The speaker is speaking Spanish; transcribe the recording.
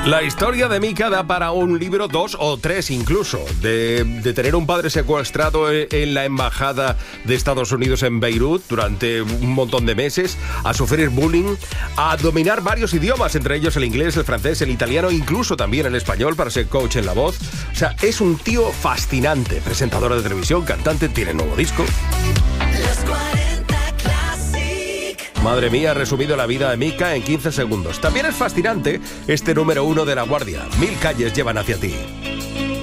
La historia de Mika da para un libro, 2 o 3 incluso, de tener un padre secuestrado en la embajada de Estados Unidos en Beirut durante un montón de meses, a sufrir bullying, a dominar varios idiomas, entre ellos el inglés, el francés, el italiano, incluso también el español para ser coach en La Voz. O sea, es un tío fascinante, presentador de televisión, cantante, tiene nuevo disco. Madre mía, ha resumido la vida de Mika en 15 segundos. También es fascinante este número 1 de La Guardia. 1000 calles llevan hacia ti.